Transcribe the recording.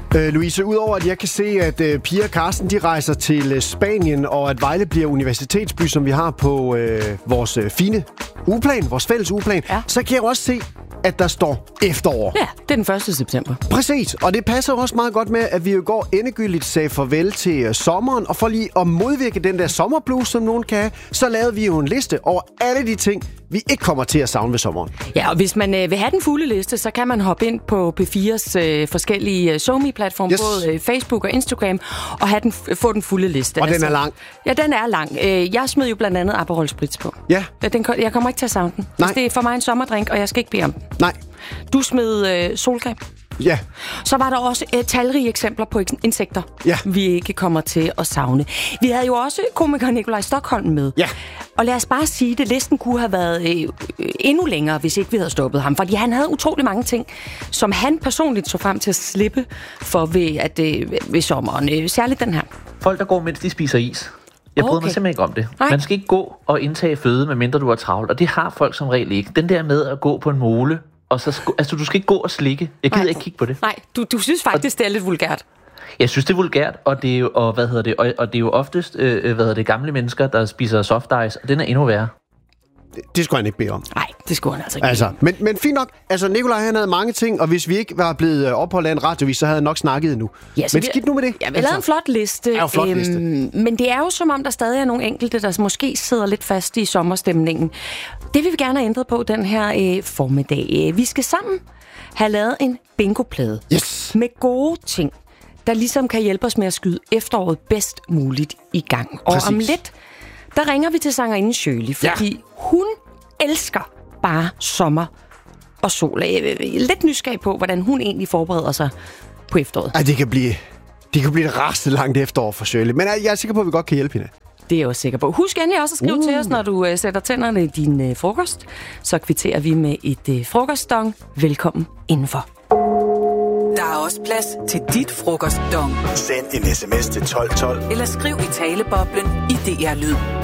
Louise, udover at jeg kan se, at Pia og Carsten de rejser til Spanien, og at Vejle bliver universitetsby, som vi har på vores fine ugeplan, vores fælles ugeplan, så kan jeg også se, at der står efterår. Ja, det er den 1. september. Præcis, og det passer også meget godt med, at vi jo går endegyldigt sagde farvel til sommeren, og for lige at modvirke den der sommerblues, som nogen kan have, så lavede vi jo en liste over alle de ting, vi ikke kommer til at savne ved sommeren. Ja, og hvis man vil have den fulde liste, så kan man hoppe ind på P4's forskellige SoMe-platforme, både Facebook og Instagram, og få den fulde liste. Og den er lang. Ja, den er lang. Jeg smed jo blandt andet Aperol Spritz på. Ja. Jeg kommer ikke til at savne den. Nej. Det er for mig en sommerdrink, og jeg skal ikke bede om den. Nej. Du smed solcreme. Ja. Så var der også talrige eksempler på insekter, vi ikke kommer til at savne. Vi havde jo også komiker Nikolaj Stokholm med. Ja. Og lad os bare sige, at listen kunne have været endnu længere, hvis ikke vi havde stoppet ham. Fordi han havde utrolig mange ting, som han personligt så frem til at slippe for ved sommeren. Særligt den her. Folk, der går, mens de spiser is. Jeg bryder mig simpelthen ikke om det. Nej. Man skal ikke gå og indtage føde, medmindre du er travlt. Og det har folk som regel ikke. Den der med at gå på en mole, og så du skal ikke gå og slikke. Jeg gider ikke kigge på det. Nej, du synes faktisk, det er lidt vulgært. Jeg synes, det er vulgært, og det er jo, og det er jo oftest gamle mennesker, der spiser soft ice, og den er endnu værre. Det skulle han ikke bede om. Nej, det skulle han altså ikke. Men fint nok. Altså, Nikolaj, han havde mange ting, og hvis vi ikke var blevet opholdt af en radiovis, så havde han nok snakket nu. Ja, men skidt nu med det. Ja, vi har lavet en flot liste. Ja, flot liste. Men det er jo som om, der stadig er nogle enkelte, der måske sidder lidt fast i sommerstemningen. Det vil vi gerne have ændret på den her formiddag. Vi skal sammen have lavet en bingoplade. Yes! Med gode ting, der ligesom kan hjælpe os med at skyde efteråret bedst muligt i gang. Og om lidt, der ringer vi til sangerinden Shirley, fordi hun elsker bare sommer og sol. Jeg er lidt nysgerrig på, hvordan hun egentlig forbereder sig på efteråret. Det kan blive et rasende langt efterår for Shirley, men jeg er sikker på, at vi godt kan hjælpe hende. Det er jeg også sikker på. Husk endelig også at skrive til os, når du sætter tænderne i din frokost. Så kvitterer vi med et frokostdong. Velkommen indenfor. Der er også plads til dit frokostdong. Send en sms til 1212. Eller skriv i taleboblen i DR Lyd.